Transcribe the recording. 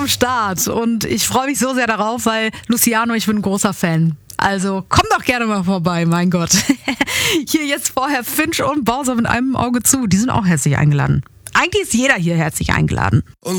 Start und ich freue mich so sehr darauf, weil Luciano, ich bin ein großer Fan. Also komm doch gerne mal vorbei, mein Gott. Hier jetzt vorher Finch und Bowser mit einem Auge zu, die sind auch herzlich eingeladen. Eigentlich ist jeder hier herzlich eingeladen.